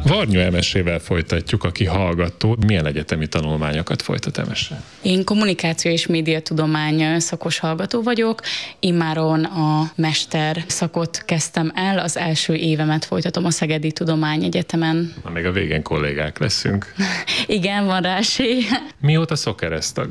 Varnyó Emesével folytatjuk, aki hallgató. Milyen egyetemi tanulmányokat folytat Emese? Én kommunikáció és médiatudomány szakos hallgató vagyok. Immáron a mester szakot kezdtem el, az első évemet folytatom a Szegedi Tudományegyetemen. Na, még a végén kollégák leszünk. Igen, van rá esély. Mióta Szokeresztag?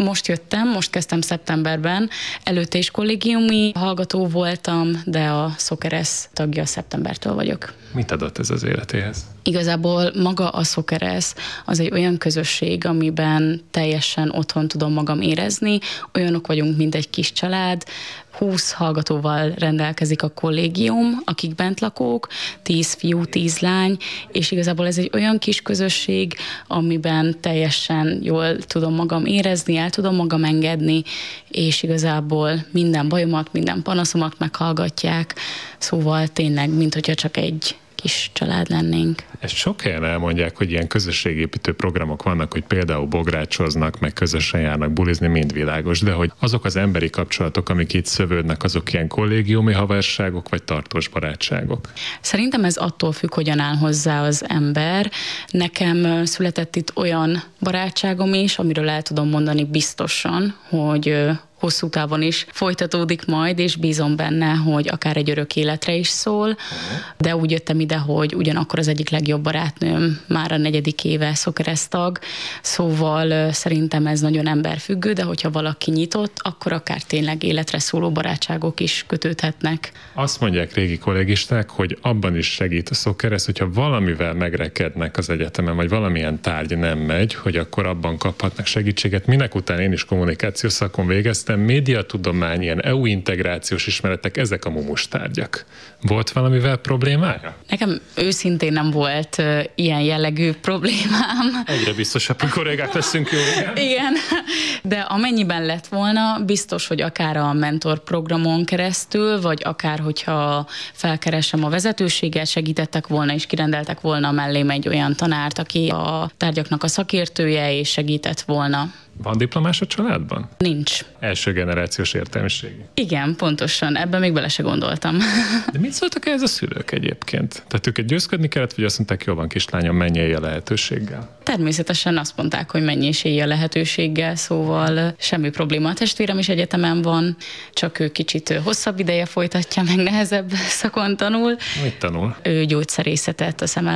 Most kezdtem szeptemberben. Előtte is kollégiumi hallgató voltam, de a Szokeresz tagja szeptembertől vagyok. Mit adott ez az életéhez? Igazából maga a Szokeresz az egy olyan közösség, amiben teljesen otthon tudom magam érezni. Olyanok vagyunk, mint egy kis család. 20 hallgatóval rendelkezik a kollégium, akik bent lakók, 10 fiú, 10 lány, és igazából ez egy olyan kis közösség, amiben teljesen jól tudom magam érezni, el tudom magam engedni, és igazából minden bajomat, minden panaszomat meghallgatják, szóval tényleg, mint hogyha csak egy kis család lennénk. Ezt sok helyen elmondják, hogy ilyen közösségépítő programok vannak, hogy például bográcsoznak, meg közösen járnak bulizni, mind világos, de hogy azok az emberi kapcsolatok, amik itt szövődnek, azok ilyen kollégiumi haverságok, vagy tartós barátságok? Szerintem ez attól függ, hogyan áll hozzá az ember. Nekem született itt olyan barátságom is, amiről el tudom mondani biztosan, hogy hosszú távon is folytatódik majd, és bízom benne, hogy akár egy örök életre is szól, de úgy jöttem ide, hogy ugyanakkor az egyik legjobb barátnőm már a 4. éve szokeresztag, szóval szerintem ez nagyon emberfüggő, de hogyha valaki nyitott, akkor akár tényleg életre szóló barátságok is kötődhetnek. Azt mondják régi kollégisták, hogy abban is segít a Szokeresz, hogyha valamivel megrekednek az egyetemen, vagy valamilyen tárgy nem megy, hogy akkor abban kaphatnak segítséget. Minek után én is kommunikációs szakon végeztem, médiatudomány, ilyen EU integrációs ismeretek, ezek a mumustárgyak. Volt valamivel problémája? Nekem őszintén nem volt ilyen jellegű problémám. Egyre biztosabb, hogy kollégák leszünk, jó? Igen, de amennyiben lett volna, biztos, hogy akár a mentorprogramon keresztül, vagy akár, hogyha felkeresem a vezetőséget, segítettek volna és kirendeltek volna mellém egy olyan tanárt, aki a tárgyaknak a szakértője, és segített volna. Van diplomás a családban? Nincs. Első generációs értelmiségi. Igen, pontosan. Ebben még bele se gondoltam. De mit szóltak ehhez a szülők egyébként? Tehát őket győzködni kellett, vagy azt mondták, jó van kislányom, menj élj a lehetőséggel? Természetesen azt mondták, hogy menj és élj a lehetőséggel, szóval semmi probléma. A testvérem is egyetemen van, csak ő kicsit hosszabb ideje folytatja, meg nehezebb szakon tanul. Mit tanul? Ő gyógyszerészetet, a szem